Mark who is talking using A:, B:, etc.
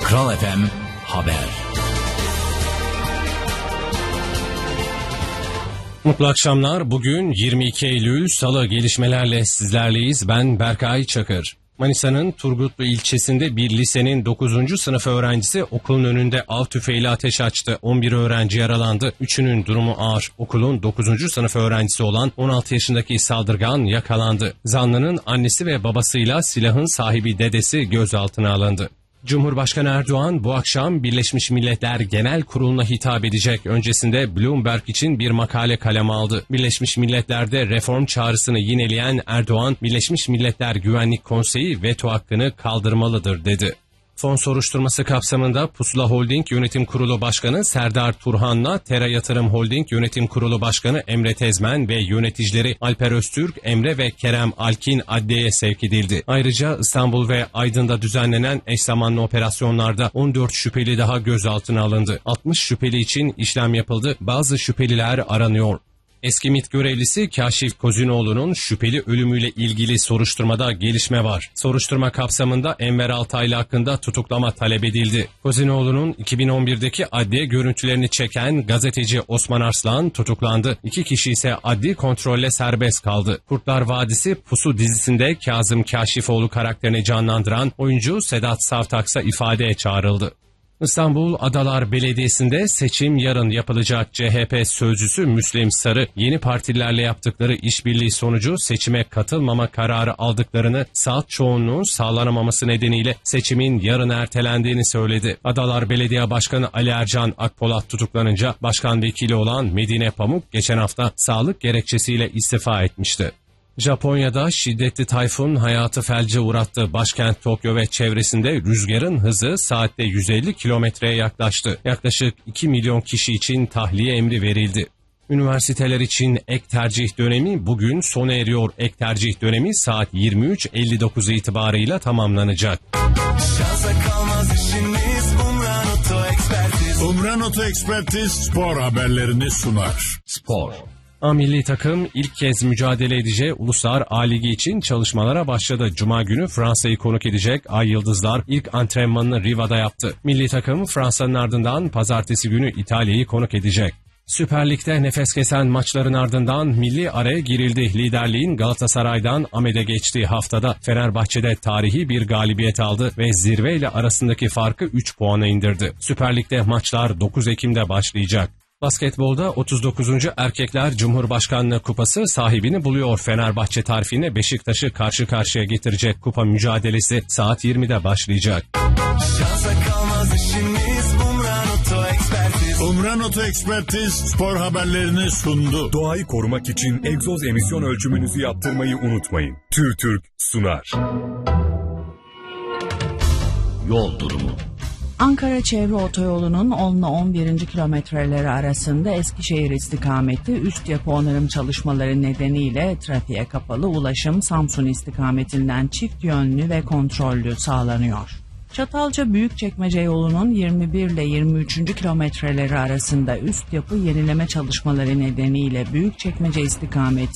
A: Kral FM Haber.
B: Mutlu akşamlar. Bugün 22 Eylül Salı, gelişmelerle sizlerleyiz. Ben Berkay Çakır. Manisa'nın Turgutlu ilçesinde bir lisenin 9. sınıf öğrencisi okulun önünde av tüfeğiyle ateş açtı. 11 öğrenci yaralandı. 3'ünün durumu ağır. Okulun 9. sınıf öğrencisi olan 16 yaşındaki saldırgan yakalandı. Zanlının annesi ve babasıyla silahın sahibi dedesi gözaltına alındı. Cumhurbaşkanı Erdoğan bu akşam Birleşmiş Milletler Genel Kurulu'na hitap edecek. Öncesinde Bloomberg için bir makale kaleme aldı. Birleşmiş Milletler'de reform çağrısını yineleyen Erdoğan, Birleşmiş Milletler Güvenlik Konseyi veto hakkını kaldırmalıdır dedi. Fon soruşturması kapsamında Pusula Holding Yönetim Kurulu Başkanı Serdar Turhan'la Tera Yatırım Holding Yönetim Kurulu Başkanı Emre Tezmen ve yöneticileri Alper Öztürk, Emre ve Kerem Alkin adliyeye sevk edildi. Ayrıca İstanbul ve Aydın'da düzenlenen eş zamanlı operasyonlarda 14 şüpheli daha gözaltına alındı. 60 şüpheli için işlem yapıldı. Bazı şüpheliler aranıyor. Eski MİT görevlisi Kaşif Kozinoğlu'nun şüpheli ölümüyle ilgili soruşturmada gelişme var. Soruşturma kapsamında Enver Altaylı hakkında tutuklama talep edildi. Kozinoğlu'nun 2011'deki adliye görüntülerini çeken gazeteci Osman Arslan tutuklandı. 2 kişi ise adli kontrolle serbest kaldı. Kurtlar Vadisi Pusu dizisinde Kazım Kaşifoğlu karakterini canlandıran oyuncu Sedat Savtaksa ifadeye çağrıldı. İstanbul Adalar Belediyesi'nde seçim yarın yapılacak. CHP sözcüsü Müslim Sarı, yeni partilerle yaptıkları işbirliği sonucu seçime katılmama kararı aldıklarını, saat çoğunluğun sağlanamaması nedeniyle seçimin yarın ertelendiğini söyledi. Adalar Belediye Başkanı Ali Ercan Akpolat tutuklanınca başkan vekili olan Medine Pamuk geçen hafta sağlık gerekçesiyle istifa etmişti. Japonya'da şiddetli tayfun hayatı felce uğrattı. Başkent Tokyo ve çevresinde rüzgarın hızı saatte 150 kilometreye yaklaştı. Yaklaşık 2 milyon kişi için tahliye emri verildi. Üniversiteler için ek tercih dönemi bugün sona eriyor. Ek tercih dönemi saat 23.59 itibarıyla tamamlanacak.
C: Umran Oto Ekspertiz spor haberlerini sunar.
A: Spor.
B: A milli takım ilk kez mücadele edeceği Uluslar A Ligi için çalışmalara başladı. Cuma günü Fransa'yı konuk edecek Ay Yıldızlar ilk antrenmanını Riva'da yaptı. Milli takım Fransa'nın ardından pazartesi günü İtalya'yı konuk edecek. Süper Lig'de nefes kesen maçların ardından milli araya girildi. Liderliğin Galatasaray'dan Ahmet'e geçtiği haftada Fenerbahçe'de tarihi bir galibiyet aldı ve zirveyle arasındaki farkı 3 puana indirdi. Süper Lig'de maçlar 9 Ekim'de başlayacak. Basketbolda 39. Erkekler Cumhurbaşkanlığı Kupası sahibini buluyor. Fenerbahçe tarifine Beşiktaş'ı karşı karşıya getirecek kupa mücadelesi saat 20'de başlayacak.
C: Umran Oto Ekspertiz spor haberlerini sundu.
D: Doğayı korumak için egzoz emisyon ölçümünüzü yaptırmayı unutmayın. TÜRTÜRK sunar.
A: Yol durumu.
E: Ankara Çevre Otoyolu'nun 10 ile 11. kilometreleri arasında Eskişehir istikameti üst yapı onarım çalışmaları nedeniyle trafiğe kapalı, ulaşım Samsun istikametinden çift yönlü ve kontrollü sağlanıyor. Çatalca Büyükçekmece yolunun 21 ile 23. kilometreleri arasında üst yapı yenileme çalışmaları nedeniyle Büyükçekmece istikameti